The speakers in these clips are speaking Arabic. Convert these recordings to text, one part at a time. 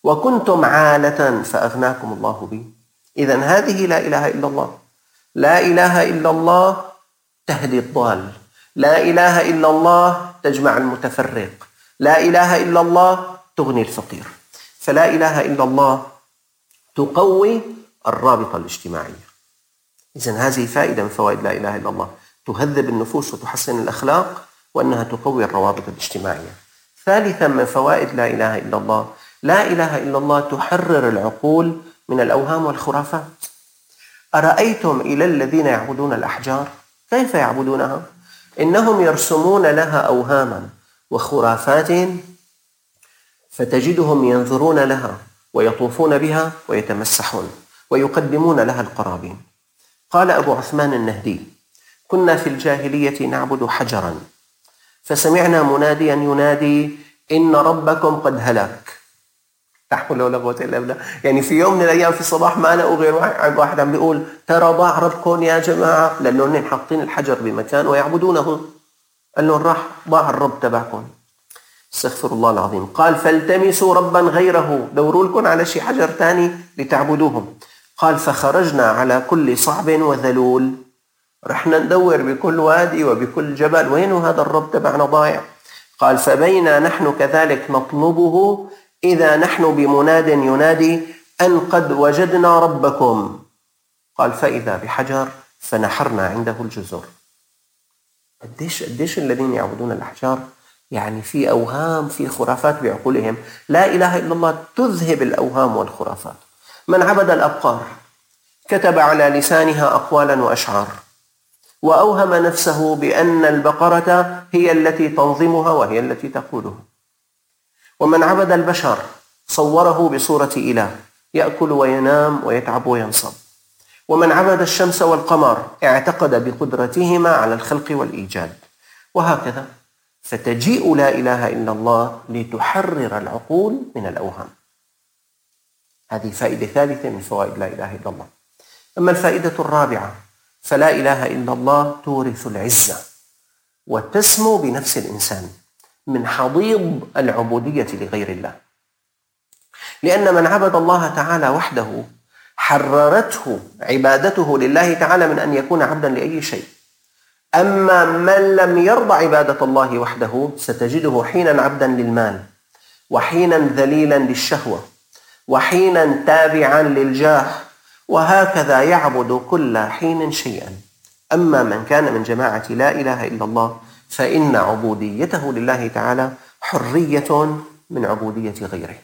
وكنتم عالة فأغناكم الله به. إذن هذه لا إله إلا الله. لا إله إلا الله تهدي الضال، لا إله إلا الله تجمع المتفرق، لا إله إلا الله تغني الفقير. فلا إله إلا الله تقوي الرابطة الاجتماعية. إذن هذه فائدة من فوائد لا إله إلا الله، تهذب النفوس وتحسن الأخلاق، وأنها تقوي الروابط الاجتماعية. ثالثا من فوائد لا إله إلا الله، لا إله إلا الله تحرر العقول من الأوهام والخرافات. أرأيتم إلى الذين يعبدون الأحجار كيف يعبدونها؟ إنهم يرسمون لها أوهاما وخرافات، فتجدهم ينظرون لها ويطوفون بها ويتمسحون ويقدمون لها القرابين. قال أبو عثمان النهدي: كنا في الجاهلية نعبد حجرا، فسمعنا مناديا ينادي: إن ربكم قد هلك. لا حول ولا قوة إلا بالله. يعني في يوم من الأيام في الصباح ما أنا وغير واحد عم بيقول: ترى ضاع ربكم يا جماعة، لأنهم حاطين الحجر بمكان ويعبدونه. قال لهم: راح ضاع الرب تبعكم. استغفر الله العظيم. قال: فالتمسوا ربا غيره، دوروا لكم على شي حجر تاني لتعبدوهم. قال: فخرجنا على كل صعب وذلول، رحنا ندور بكل وادي وبكل جبل، وينه هذا الرب تبعنا ضايع؟ قال: فبينا نحن كذلك نطلبه إذا نحن بمناد ينادي أن قد وجدنا ربكم. قال: فإذا بحجر فنحرنا عنده الجزر. قديش الذين يعبدون الأحجار يعني في أوهام، في خرافات بعقولهم. لا إله إلا الله تذهب الأوهام والخرافات. من عبد الأبقار كتب على لسانها أقوالا وأشعار، وأوهم نفسه بأن البقرة هي التي تنظمها وهي التي تقودها. ومن عبد البشر صوره بصورة إله، يأكل وينام ويتعب وينصب. ومن عبد الشمس والقمر اعتقد بقدرتهما على الخلق والإيجاد. وهكذا فتجيء لا إله إلا الله لتحرر العقول من الأوهام. هذه فائدة ثالثة من فوائد لا إله إلا الله. أما الفائدة الرابعة، فلا إله إلا الله تورث العزة وتسمو بنفس الإنسان من حضيض العبودية لغير الله. لأن من عبد الله تعالى وحده حررته عبادته لله تعالى من أن يكون عبدا لأي شيء. أما من لم يرضى عبادة الله وحده ستجده حينا عبدا للمال، وحينا ذليلا للشهوة، وحينا تابعا للجاه، وهكذا يعبد كل حين شيئا. أما من كان من جماعة لا إله إلا الله فإن عبوديته لله تعالى حرية من عبودية غيره.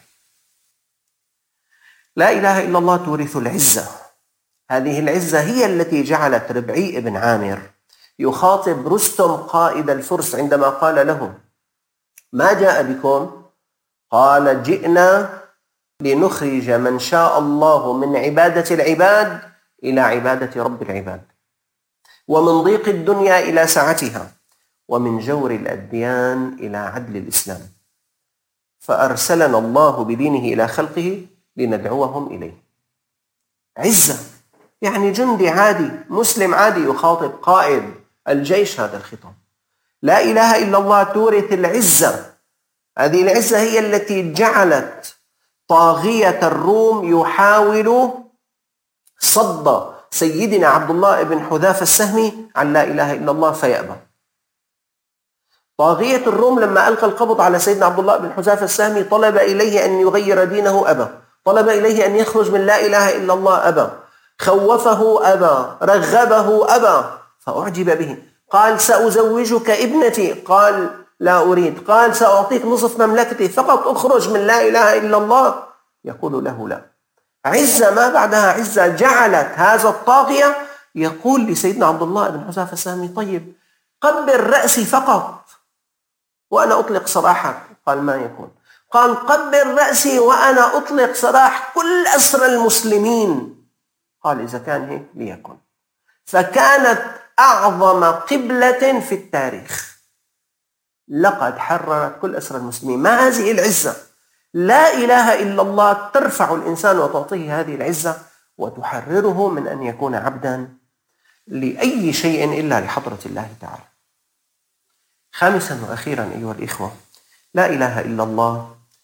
لا إله إلا الله تورث العزة. هذه العزة هي التي جعلت ربعي بن عامر يخاطب رستم قائد الفرس عندما قال له: ما جاء بكم؟ قال: جئنا لنخرج من شاء الله من عبادة العباد إلى عبادة رب العباد، ومن ضيق الدنيا إلى سعتها، ومن جور الأديان إلى عدل الإسلام، فأرسلنا الله بدينه إلى خلقه لندعوهم إليه. عزة يعني جندي عادي مسلم عادي يخاطب قائد الجيش هذا الخطاب. لا إله إلا الله تورث العزة. هذه العزة هي التي جعلت طاغية الروم يحاول صد سيدنا عبد الله بن حذافة السهمي عن لا إله إلا الله فيأبى. طاغية الروم لما ألقى القبض على سيدنا عبد الله بن حذافة السهمي طلب إليه أن يغير دينه أبى، طلب إليه أن يخرج من لا إله إلا الله أبى، خوفه أبى، رغبه أبى، فأعجب به. قال: سأزوجك ابنتي. قال: لا أريد. قال: سأعطيك نصف مملكتي فقط أخرج من لا إله إلا الله. يقول له: لا. عزة ما بعدها عزة جعلت هذا الطاغية يقول لسيدنا عبد الله بن حذافة السهمي: طيب قبل رأسي فقط وأنا أطلق سراحك. قال: ما يكون. قال: قبل رأسي وأنا أطلق سراح كل أسرى المسلمين. قال: إذا كان هيك ليكن. فكانت أعظم قبلة في التاريخ، لقد حررت كل أسرى المسلمين. ما هذه العزة؟ لا إله إلا الله ترفع الإنسان وتعطيه هذه العزة وتحرره من أن يكون عبدا لأي شيء إلا لحضرة الله تعالى. خامسا وأخيرا أيها الإخوة، لا إله إلا الله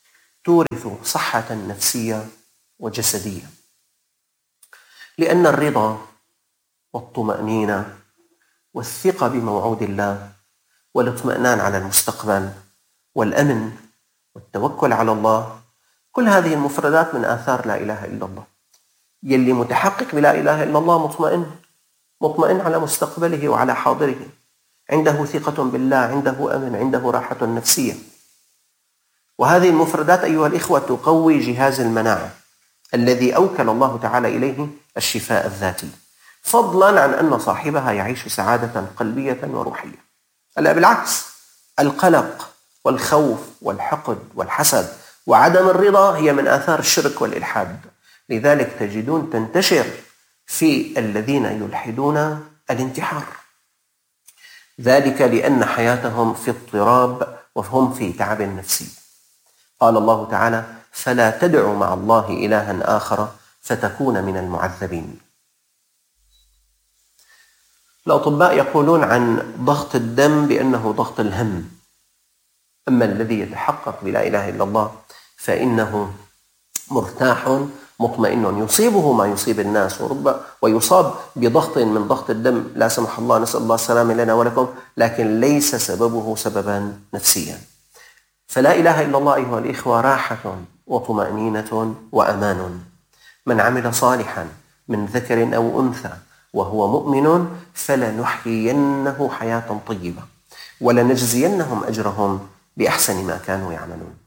تورث صحة نفسية وجسدية، لأن الرضا والطمأنينة والثقة بموعود الله والاطمئنان على المستقبل والأمن والتوكل على الله، كل هذه المفردات من آثار لا إله إلا الله. يلي متحقق بلا إله إلا الله مطمئن على مستقبله وعلى حاضره، عنده ثقة بالله، عنده أمن، عنده راحة نفسية. وهذه المفردات أيها الإخوة تقوي جهاز المناعة الذي أوكل الله تعالى إليه الشفاء الذاتي، فضلا عن أن صاحبها يعيش سعادة قلبية وروحية. ألا بالعكس، القلق والخوف والحقد والحسد وعدم الرضا هي من آثار الشرك والإلحاد. لذلك تجدون تنتشر في الذين يلحدون الانتحار، ذلك لأن حياتهم في اضطراب وهم في تعب نفسي. قال الله تعالى: فلا تدع مع الله إلها آخر فتكون من المعذبين. الأطباء يقولون عن ضغط الدم بأنه ضغط الهم، أما الذي يتحقق بلا إله إلا الله فإنه مرتاح مطمئن، يصيبه ما يصيب الناس ويصاب بضغط من ضغط الدم لا سمح الله، نسأل الله السلامة لنا ولكم، لكن ليس سببه سببا نفسيا. فلا إله إلا الله أيها الإخوة راحة وطمأنينة وأمان. من عمل صالحا من ذكر أو أنثى وهو مؤمن فلنحيينه حياة طيبة ولنجزينهم أجرهم بأحسن ما كانوا يعملون.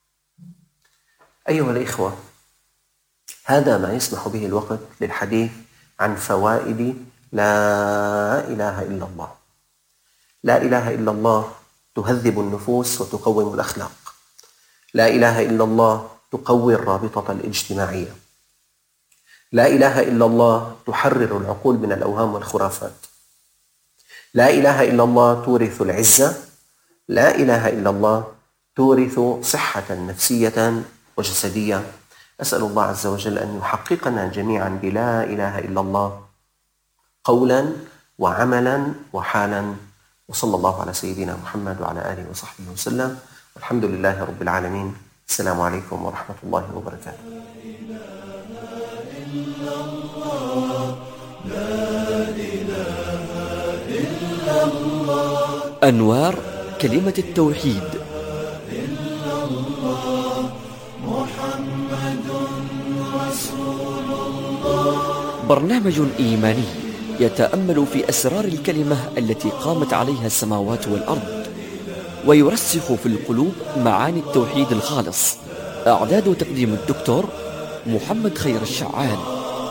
أيها الإخوة، هذا ما يسمح به الوقت للحديث عن فوائد لا إله إلا الله. لا إله إلا الله تهذب النفوس وتقوم الأخلاق. لا إله إلا الله تقوي الرابطة الاجتماعية. لا إله إلا الله تحرر العقول من الأوهام والخرافات. لا إله إلا الله تورث العزة. لا إله إلا الله تورث صحة نفسية وجسدية. أسأل الله عز وجل أن يحققنا جميعا بلا إله إلا الله قولا وعملا وحالا. وصلى الله على سيدنا محمد وعلى آله وصحبه وسلم، والحمد لله رب العالمين. السلام عليكم ورحمة الله وبركاته. أنوار كلمة التوحيد. برنامج إيماني يتأمل في أسرار الكلمة التي قامت عليها السماوات والأرض، ويرسخ في القلوب معاني التوحيد الخالص. إعداد وتقديم الدكتور محمد خير الشعان.